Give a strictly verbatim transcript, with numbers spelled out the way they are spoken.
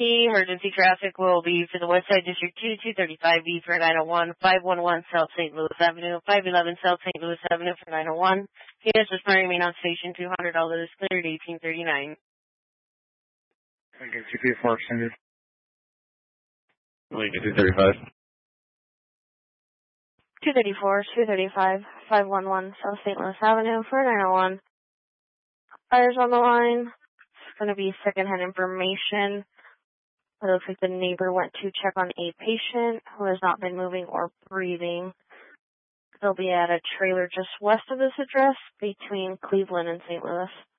The emergency traffic will be for the West Side District two, two thirty-five B for nine oh one, five eleven South Saint Louis Avenue, five eleven South Saint Louis Avenue for nine oh one. Yes, responding remain on station, two hundred dollars, cleared eighteen thirty-nine. Thank you, G P four extended. Lincoln two thirty-five. two thirty-four, two thirty-five, five eleven South Saint Louis Avenue for nine oh one. Fires on the line. It's going to be secondhand information. It looks like the neighbor went to check on a patient who has not been moving or breathing. They'll be at a trailer just west of this address between Cleveland and Saint Louis.